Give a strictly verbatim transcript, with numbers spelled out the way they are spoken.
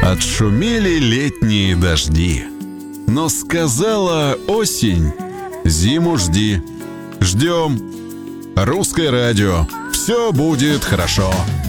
Отшумели летние дожди, но сказала осень: зиму жди. Ждем. Русское радио. Все будет хорошо.